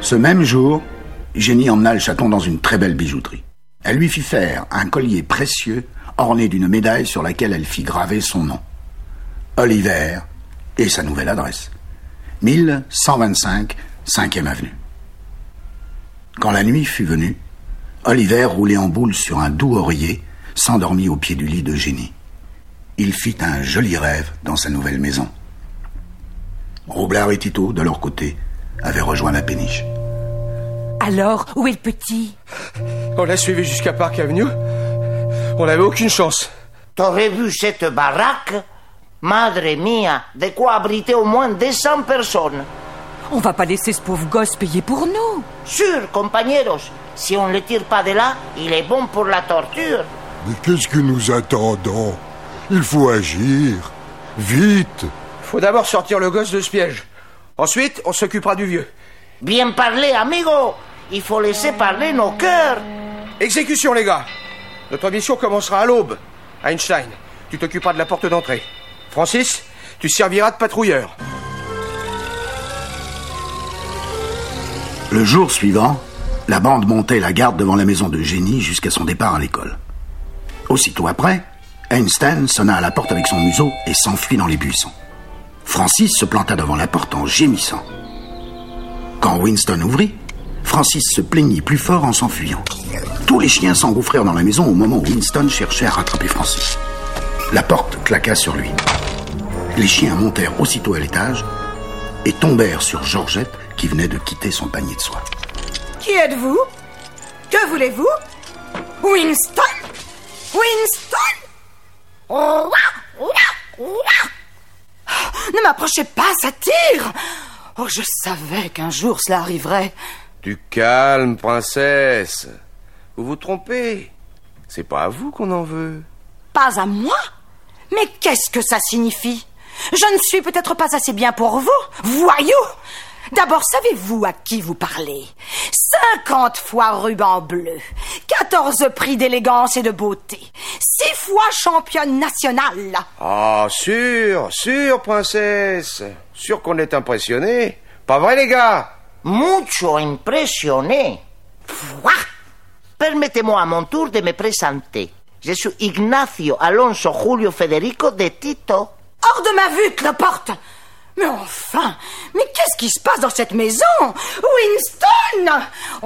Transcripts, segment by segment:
Ce même jour, Jenny emmena le chaton dans une très belle bijouterie. Elle lui fit faire un collier précieux orné d'une médaille sur laquelle elle fit graver son nom. Oliver et sa nouvelle adresse. 1125 5e avenue. Quand la nuit fut venue, Oliver, roulé en boule sur un doux oreiller, s'endormit au pied du lit de Jenny. Il fit un joli rêve dans sa nouvelle maison. Roublard et Tito, de leur côté, avaient rejoint la péniche. Alors, où est le petit? On l'a suivi jusqu'à Park Avenue. On n'avait aucune chance. T'aurais vu cette baraque? Madre mia, de quoi abriter au moins 200 personnes. On va pas laisser ce pauvre gosse payer pour nous. Sûr, compañeros. Si on ne le tire pas de là, il est bon pour la torture. Mais qu'est-ce que nous attendons? Il faut agir. Vite. Faut d'abord sortir le gosse de ce piège. Ensuite, on s'occupera du vieux. Bien parlé, amigo. Il faut laisser parler nos cœurs. Exécution, les gars. Notre mission commencera à l'aube. Einstein, tu t'occuperas de la porte d'entrée. Francis, tu serviras de patrouilleur. Le jour suivant, la bande montait la garde devant la maison de Jenny jusqu'à son départ à l'école. Aussitôt après, Einstein sonna à la porte avec son museau et s'enfuit dans les buissons. Francis se planta devant la porte en gémissant. Quand Winston ouvrit, Francis se plaignit plus fort en s'enfuyant. Tous les chiens s'engouffrèrent dans la maison au moment où Winston cherchait à rattraper Francis. La porte claqua sur lui. Les chiens montèrent aussitôt à l'étage et tombèrent sur Georgette qui venait de quitter son panier de soie. Qui êtes-vous? Que voulez-vous? Winston? Winston? Ne m'approchez pas, ça tire! Oh, je savais qu'un jour cela arriverait. Du calme, princesse. Vous vous trompez. C'est pas à vous qu'on en veut. Pas à moi? Mais qu'est-ce que ça signifie? Je ne suis peut-être pas assez bien pour vous, voyou! D'abord, savez-vous à qui vous parlez? 50 fois ruban bleu, 14 prix d'élégance et de beauté, 6 fois championne nationale. Ah, sûr, princesse. Sûr qu'on est impressionné. Pas vrai, les gars? Mucho impressionné. Permettez-moi à mon tour de me présenter. Je suis Ignacio Alonso Julio Federico de Tito. Hors de ma vue, cloporte! Mais enfin, mais qu'est-ce qui se passe dans cette maison? Winston!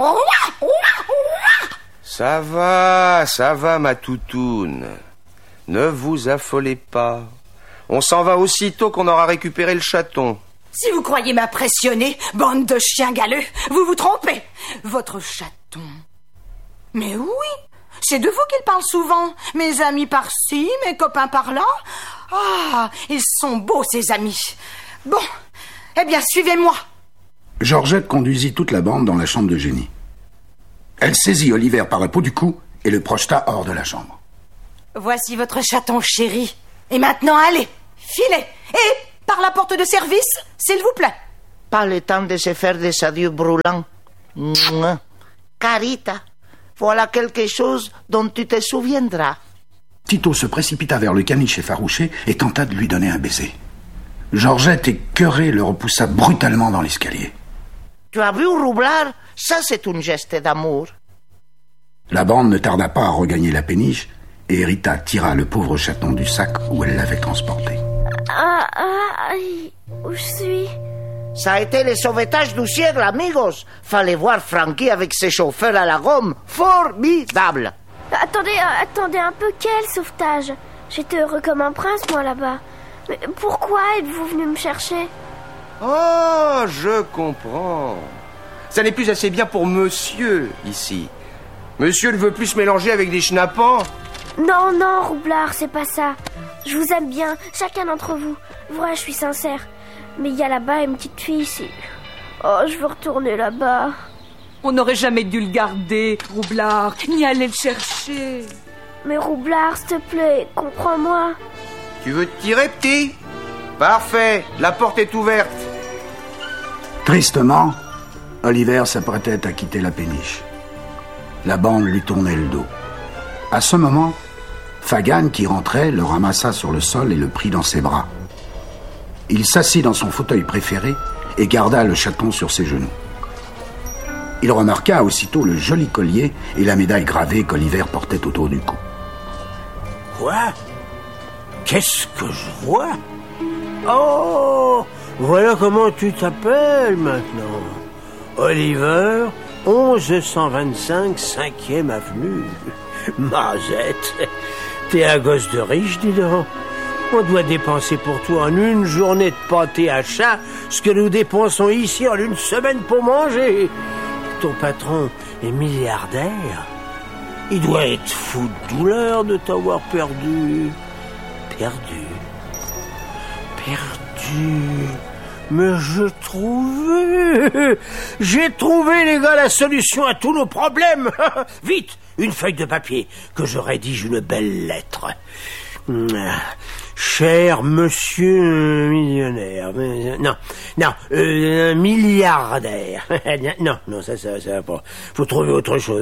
Ça va, ma toutoune. Ne vous affolez pas. On s'en va aussitôt qu'on aura récupéré le chaton. Si vous croyez m'impressionner, bande de chiens galeux, vous vous trompez. Votre chaton. Mais oui, c'est de vous qu'il parle souvent. Mes amis par-ci, mes copains par-là. Ah, ils sont beaux, ces amis. Bon, eh bien, suivez-moi. Georgette conduisit toute la bande dans la chambre de Jenny. Elle saisit Oliver par le pot du cou et le projeta hors de la chambre. Voici votre chaton chéri. Et maintenant, allez, filez. Et par la porte de service, s'il vous plaît. Pas le temps de se faire des adieux brûlants. Carita, voilà quelque chose dont tu te souviendras. Tito se précipita vers le caniche effarouché et tenta de lui donner un baiser. Georgette, écœurée, le repoussa brutalement dans l'escalier. Tu as vu, Roublard? Ça, c'est un geste d'amour. La bande ne tarda pas à regagner la péniche et Rita tira le pauvre chaton du sac où elle l'avait transporté. Où je suis? Ça a été le sauvetage du siècle, amigos. Fallait voir Frankie avec ses chauffeurs à la gomme. Formidable. Attendez un peu, quel sauvetage? J'étais heureux comme un prince, moi, là-bas. Mais pourquoi êtes-vous venu me chercher? Oh, je comprends. Ça n'est plus assez bien pour monsieur, ici. Monsieur ne veut plus se mélanger avec des schnappants. Non, Roublard, c'est pas ça. Je vous aime bien, chacun d'entre vous. Vrai, je suis sincère. Mais il y a là-bas une petite fille ici. Oh, je veux retourner là-bas. On n'aurait jamais dû le garder, Roublard, ni aller le chercher. Mais Roublard, s'il te plaît, comprends-moi. Tu veux te tirer, petit? Parfait, la porte est ouverte. Tristement, Oliver s'apprêtait à quitter la péniche. La bande lui tournait le dos. À ce moment, Fagan, qui rentrait, le ramassa sur le sol et le prit dans ses bras. Il s'assit dans son fauteuil préféré et garda le chaton sur ses genoux. Il remarqua aussitôt le joli collier et la médaille gravée qu'Oliver portait autour du cou. Quoi? Qu'est-ce que je vois? Oh, voilà comment tu t'appelles maintenant. Oliver, 1125 5e avenue. Mazette, t'es un gosse de riche, dis donc. On doit dépenser pour toi en une journée de pâté à chat ce que nous dépensons ici en une semaine pour manger. Ton patron est milliardaire. Il doit être fou de douleur de t'avoir perdu. Perdu. Mais j'ai trouvé, les gars, la solution à tous nos problèmes. Vite, une feuille de papier, que je rédige une belle lettre. Cher monsieur millionnaire. Milliardaire. Non, ça va pas. Faut trouver autre chose.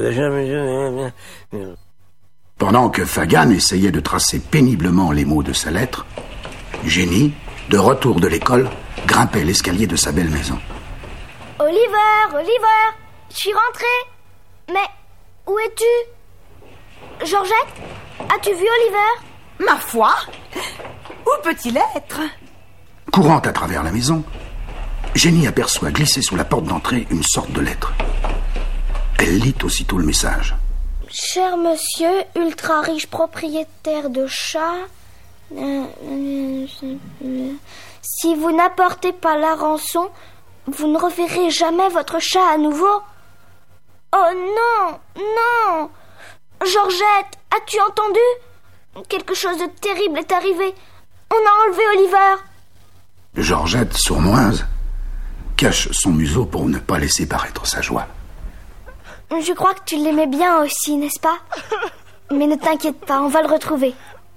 Pendant que Fagan essayait de tracer péniblement les mots de sa lettre, Jenny, de retour de l'école, grimpait l'escalier de sa belle maison. Oliver, je suis rentrée. Mais où es-tu? Georgette, as-tu vu Oliver? Ma foi, où peut-il être? Courant à travers la maison, Jenny aperçoit glisser sous la porte d'entrée une sorte de lettre. Elle lit aussitôt le message. Cher monsieur, ultra riche propriétaire de chats, si vous n'apportez pas la rançon, vous ne reverrez jamais votre chat à nouveau. Oh non! Georgette, as-tu entendu? Quelque chose de terrible est arrivé. On a enlevé Oliver. Georgette, sournoise, cache son museau pour ne pas laisser paraître sa joie. Je crois que tu l'aimais bien aussi, n'est-ce pas? Mais ne t'inquiète pas, on va le retrouver.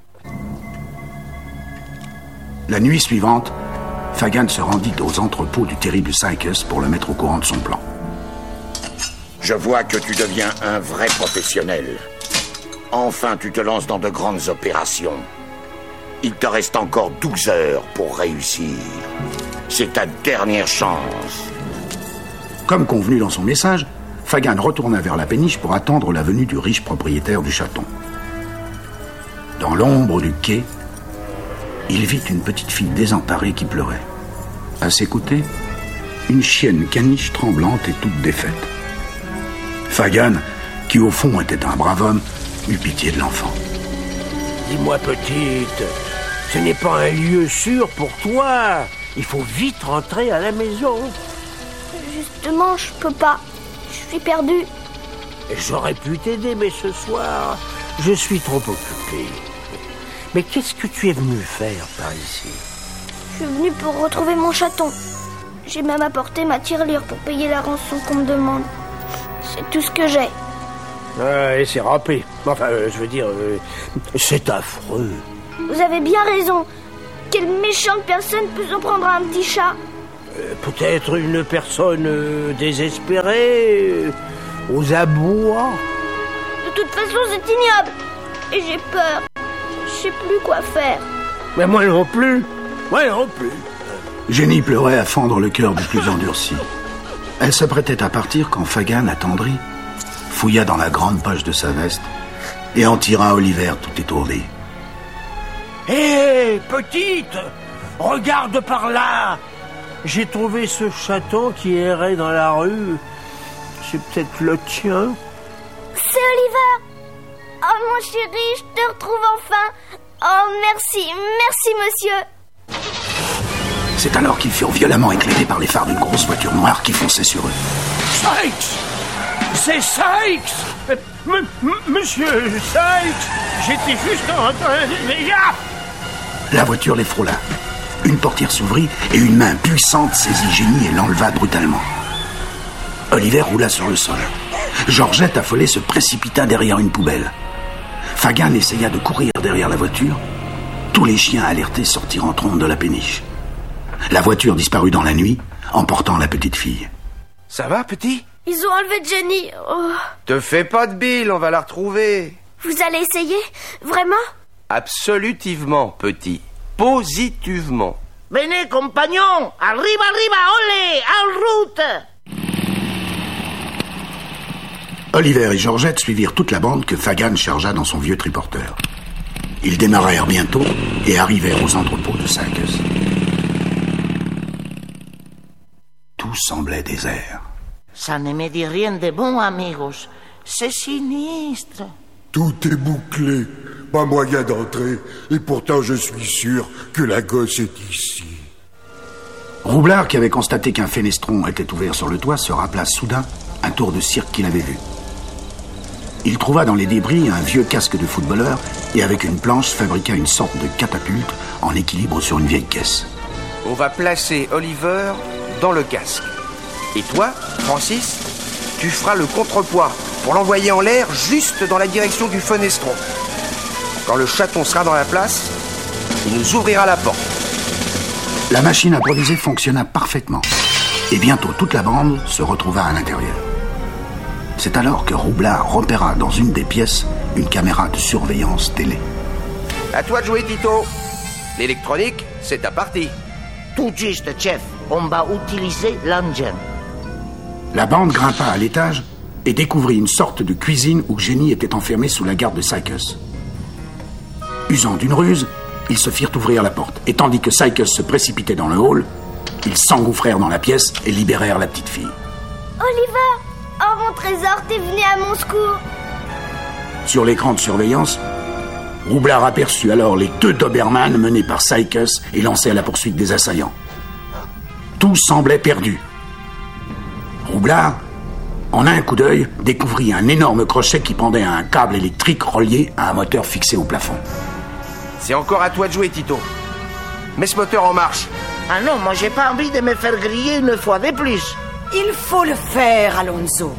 La nuit suivante, Fagan se rendit aux entrepôts du terrible Sykes pour le mettre au courant de son plan. Je vois que tu deviens un vrai professionnel. Enfin, tu te lances dans de grandes opérations. Il te reste encore 12 heures pour réussir. C'est ta dernière chance. Comme convenu dans son message, Fagan retourna vers la péniche pour attendre la venue du riche propriétaire du chaton. Dans l'ombre du quai, il vit une petite fille désemparée qui pleurait. À ses côtés, une chienne caniche tremblante et toute défaite. Fagan, qui au fond était un brave homme, eut pitié de l'enfant. Dis-moi, petite, ce n'est pas un lieu sûr pour toi. Il faut vite rentrer à la maison. Justement, je peux pas. Je suis perdue. J'aurais pu t'aider, mais ce soir, je suis trop occupé. Mais qu'est-ce que tu es venu faire par ici? Je suis venue pour retrouver mon chaton. J'ai même apporté ma tirelire pour payer la rançon qu'on me demande. C'est tout ce que j'ai. Et c'est râpé. Enfin, je veux dire, c'est affreux. Vous avez bien raison. Quelle méchante personne peut s'en prendre à un petit chat? Peut-être une personne désespérée, aux abois. De toute façon, c'est ignoble. Et j'ai peur. Je sais plus quoi faire. Mais moi non plus. Jenny pleurait à fendre le cœur du plus endurci. Elle se prêtait à partir quand Fagan, attendri, fouilla dans la grande poche de sa veste et en tira Oliver tout étourdi. Hé, petite, regarde par là. J'ai trouvé ce chaton qui errait dans la rue. C'est peut-être le tien. C'est Oliver. Oh, mon chéri, je te retrouve enfin. Oh, merci, monsieur. C'est alors qu'ils furent violemment éclairés par les phares d'une grosse voiture noire qui fonçait sur eux. Sykes! C'est Sykes! Monsieur Sykes! J'étais juste en train de... La voiture les frôla. Une portière s'ouvrit et une main puissante saisit Jenny et l'enleva brutalement. Oliver roula sur le sol. Georgette, affolée, se précipita derrière une poubelle. Fagan essaya de courir derrière la voiture. Tous les chiens alertés sortirent en trombe de la péniche. La voiture disparut dans la nuit, emportant la petite fille. Ça va, petit? Ils ont enlevé Jenny. Oh. Te fais pas de bile, on va la retrouver. Vous allez essayer? Vraiment? Absolutivement, petit. Positivement. Venez, compagnon. Arriba, olé, en route. Oliver et Georgette suivirent toute la bande que Fagan chargea dans son vieux triporteur. Ils démarrèrent bientôt et arrivèrent aux entrepôts de Sycus. Tout semblait désert. Ça ne me dit rien de bon, amigos. C'est sinistre. Tout est bouclé. Pas moyen d'entrer. Et pourtant, je suis sûr que la gosse est ici. Roublard, qui avait constaté qu'un fenestron était ouvert sur le toit, se rappela soudain un tour de cirque qu'il avait vu. Il trouva dans les débris un vieux casque de footballeur et avec une planche fabriqua une sorte de catapulte en équilibre sur une vieille caisse. On va placer Oliver dans le casque. Et toi, Francis, tu feras le contrepoids pour l'envoyer en l'air juste dans la direction du fenestron. Quand le chaton sera dans la place, il nous ouvrira la porte. La machine improvisée fonctionna parfaitement. Et bientôt toute la bande se retrouva à l'intérieur. C'est alors que Roublard repéra dans une des pièces une caméra de surveillance télé. À toi de jouer, Tito. L'électronique, c'est ta partie. Tout juste, chef. On va utiliser l'engin. La bande grimpa à l'étage et découvrit une sorte de cuisine où Jenny était enfermée sous la garde de Sycus. Usant d'une ruse, ils se firent ouvrir la porte. Et tandis que Sycus se précipitait dans le hall, ils s'engouffrèrent dans la pièce et libérèrent la petite fille. Oliver! Oh mon trésor, t'es venu à mon secours! Sur l'écran de surveillance, Roublard aperçut alors les 2 Doberman menés par Sycus et lancés à la poursuite des assaillants. Tout semblait perdu. Roublard, en un coup d'œil, découvrit un énorme crochet qui pendait à un câble électrique relié à un moteur fixé au plafond. C'est encore à toi de jouer, Tito. Mets ce moteur en marche. Ah non, moi j'ai pas envie de me faire griller une fois de plus. Il faut le faire, Alonso.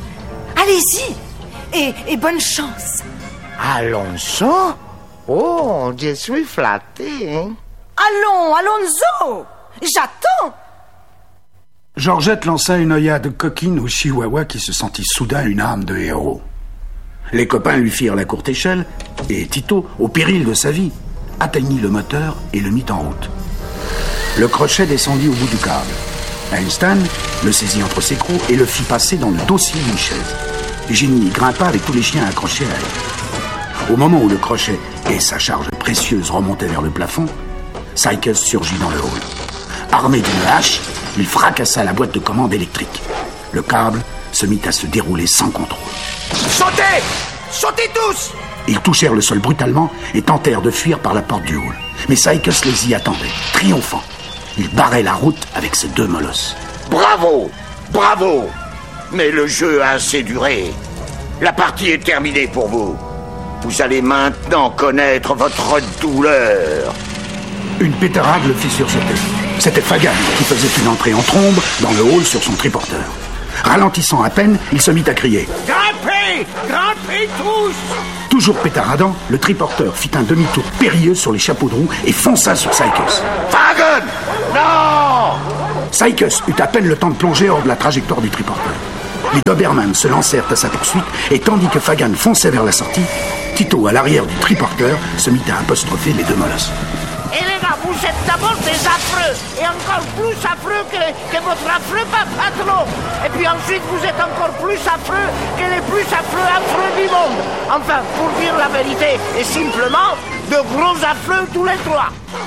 Allez-y. Et bonne chance. Alonso? Oh, je suis flatté, hein? Allons, Alonso. J'attends. Georgette lança une œillade coquine au chihuahua qui se sentit soudain une âme de héros. Les copains lui firent la courte échelle et Tito, au péril de sa vie, atteignit le moteur et le mit en route. Le crochet descendit au bout du câble. Einstein le saisit entre ses crocs et le fit passer dans le dossier d'une chaise. Jenny y grimpa avec tous les chiens accrochés à elle. Au moment où le crochet et sa charge précieuse remontaient vers le plafond, Sycus surgit dans le hall. Armé d'une hache, il fracassa la boîte de commande électrique. Le câble se mit à se dérouler sans contrôle. Sautez! Sautez tous! Ils touchèrent le sol brutalement et tentèrent de fuir par la porte du hall. Mais Sycus les y attendait, triomphant. Il barrait la route avec ses 2 molosses. Bravo! Bravo! Mais le jeu a assez duré. La partie est terminée pour vous. Vous allez maintenant connaître votre douleur. Une pétarade le fit sursauter. C'était Fagan qui faisait une entrée en trombe dans le hall sur son triporteur. Ralentissant à peine, il se mit à crier. Grimpez! Grimpez tous! Toujours pétaradant, le triporteur fit un demi-tour périlleux sur les chapeaux de roue et fonça sur Sycus. Fagan! Non! Sycus eut à peine le temps de plonger hors de la trajectoire du triporteur. Les Doberman se lancèrent à sa poursuite et tandis que Fagan fonçait vers la sortie, Tito, à l'arrière du triporteur, se mit à apostropher les 2 molosses. Et les gars, vous êtes d'abord des affreux, et encore plus affreux que votre affreux patron. Et puis ensuite, vous êtes encore plus affreux que les plus affreux du monde. Enfin, pour dire la vérité, et simplement, de gros affreux tous les 3.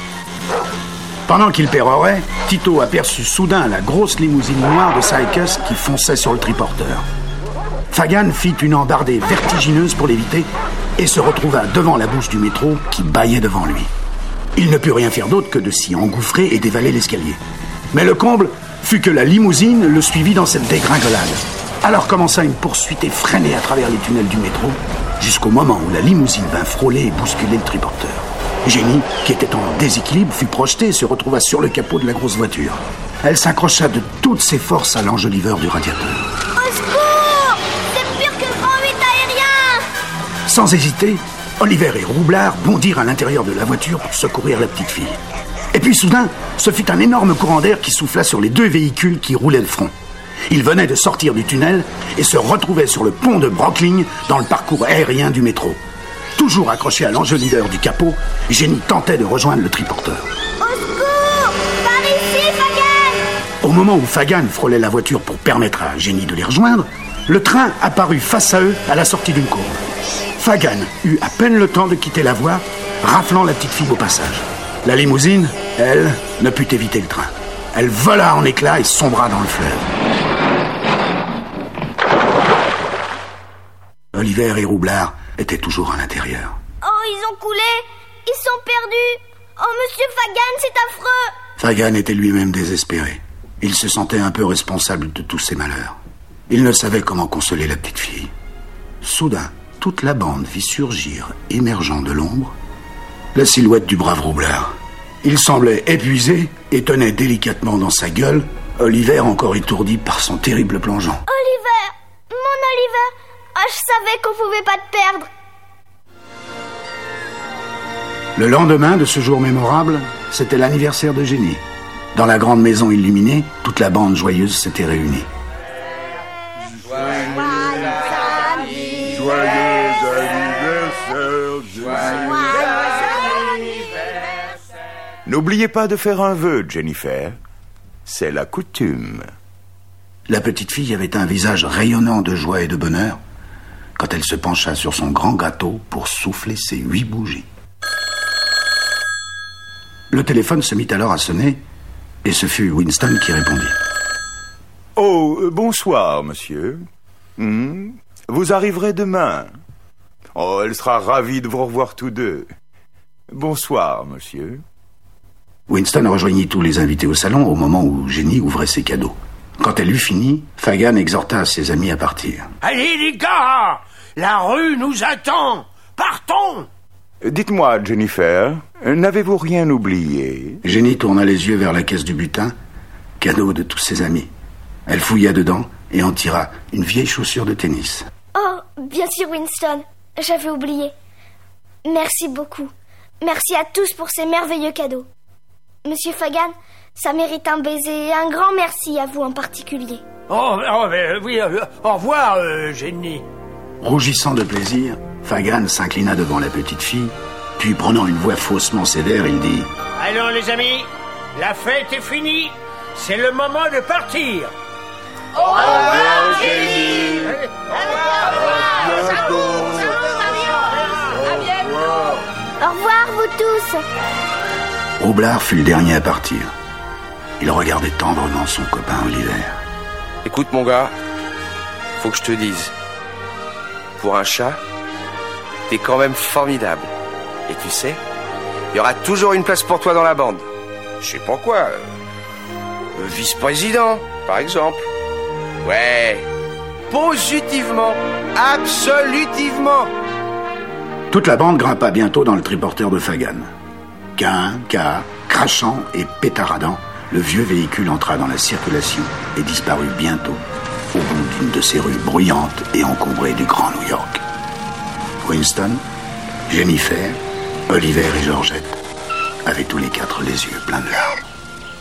Pendant qu'il pérorait, Tito aperçut soudain la grosse limousine noire de Sycus qui fonçait sur le triporteur. Fagan fit une embardée vertigineuse pour l'éviter et se retrouva devant la bouche du métro qui bâillait devant lui. Il ne put rien faire d'autre que de s'y engouffrer et dévaler l'escalier. Mais le comble fut que la limousine le suivit dans cette dégringolade. Alors commença une poursuite effrénée à travers les tunnels du métro, jusqu'au moment où la limousine vint frôler et bousculer le triporteur. Jenny, qui était en déséquilibre, fut projetée et se retrouva sur le capot de la grosse voiture. Elle s'accrocha de toutes ses forces à l'enjoliveur du radiateur. Au secours! C'est pire que le grand 8 aérien! Sans hésiter, Oliver et Roublard bondirent à l'intérieur de la voiture pour secourir la petite fille. Et puis soudain, ce fut un énorme courant d'air qui souffla sur les 2 véhicules qui roulaient de front. Ils venaient de sortir du tunnel et se retrouvaient sur le pont de Brooklyn dans le parcours aérien du métro. Toujours accroché à l'enjoliveur du capot, Jenny tentait de rejoindre le triporteur. Au secours! Par ici, Fagan! Au moment où Fagan frôlait la voiture pour permettre à Jenny de les rejoindre, Le train apparut face à eux à la sortie d'une courbe. Fagan eut à peine le temps de quitter la voie, raflant la petite fille au passage. La limousine, elle, ne put éviter le train. Elle vola en éclats et sombra dans le fleuve. Oliver et Roublard étaient toujours à l'intérieur. Oh, ils ont coulé! Ils sont perdus! Oh, monsieur Fagan, c'est affreux! Fagan était lui-même désespéré. Il se sentait un peu responsable de tous ces malheurs. Il ne savait comment consoler la petite fille. Soudain, toute la bande vit surgir, émergeant de l'ombre, la silhouette du brave Roublard. Il semblait épuisé et tenait délicatement dans sa gueule Oliver, encore étourdi par son terrible plongeon. Oliver! Mon Oliver! Oh, je savais qu'on pouvait pas te perdre! Le lendemain de ce jour mémorable, c'était l'anniversaire de Jenny. Dans la grande maison illuminée, toute la bande joyeuse s'était réunie. N'oubliez pas de faire un vœu, Jennifer. C'est la coutume. La petite fille avait un visage rayonnant de joie et de bonheur quand elle se pencha sur son grand gâteau pour souffler ses 8 bougies. Le téléphone se mit alors à sonner et ce fut Winston qui répondit. Oh, bonsoir, monsieur. Vous arriverez demain. Oh, elle sera ravie de vous revoir tous deux. Bonsoir, monsieur. Winston rejoignit tous les invités au salon au moment où Jenny ouvrait ses cadeaux. Quand elle eut fini, Fagan exhorta ses amis à partir. Allez, les gars! La rue nous attend! Partons! Dites-moi, Jennifer, n'avez-vous rien oublié? Jenny tourna les yeux vers la caisse du butin, cadeau de tous ses amis. Elle fouilla dedans et en tira une vieille chaussure de tennis. Oh, bien sûr, Winston. J'avais oublié. Merci beaucoup. Merci à tous pour ces merveilleux cadeaux. Monsieur Fagan, ça mérite un baiser et un grand merci à vous en particulier. Oui, au revoir, Jenny. Rougissant de plaisir, Fagan s'inclina devant la petite fille, puis prenant une voix faussement sévère, il dit « Allons, les amis, la fête est finie, c'est le moment de partir. » Au revoir, Jenny! Au revoir, vous tous! Roublard fut le dernier à partir. Il regardait tendrement son copain Oliver. Écoute, mon gars, faut que je te dise. Pour un chat, t'es quand même formidable. Et tu sais, il y aura toujours une place pour toi dans la bande. Je sais pas quoi. Vice-président, par exemple. Ouais. Positivement. Absolutivement. Toute la bande grimpa bientôt dans le triporteur de Fagan. Crachant et pétaradant, le vieux véhicule entra dans la circulation et disparut bientôt au bout d'une de ces rues bruyantes et encombrées du Grand New York. Winston, Jennifer, Oliver et Georgette avaient tous les 4 les yeux pleins de larmes.